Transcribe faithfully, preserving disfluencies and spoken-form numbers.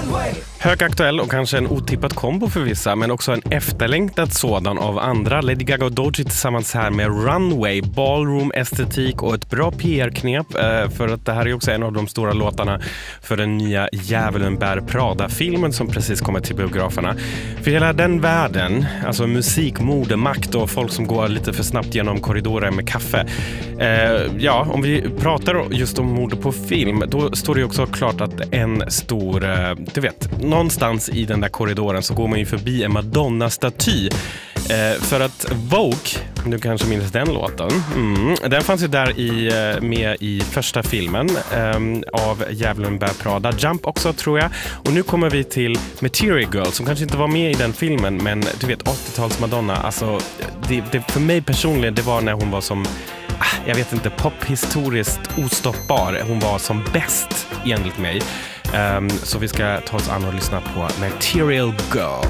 Högaktuell och kanske en otippad kombo för vissa, men också en efterlängtad sådan av andra. Lady Gaga och Doechii tillsammans här med Runway, ballroom, estetik och ett bra P R-knep, för att det här är också en av de stora låtarna för den nya Djävulen bär Prada-filmen som precis kommer till biograferna. För hela den världen, alltså musik, mode, makt och folk som går lite för snabbt genom korridorer med kaffe. Ja, om vi pratar just om mode på film, då står det också klart att en stor, du vet, någonstans i den där korridoren så går man ju förbi en Madonna-staty. Eh, för att Vogue, du kanske minns den låten, mm, den fanns ju där i, med i första filmen eh, av Djävulen bär Prada. Jump också, tror jag. Och nu kommer vi till Material Girl som kanske inte var med i den filmen, men du vet, åttio-tals Madonna, alltså det, det, för mig personligen, det var när hon var som, jag vet inte, pophistoriskt ostoppbar. Hon var som bäst enligt mig. Um, så vi ska ta oss an och lyssna på Material Girl.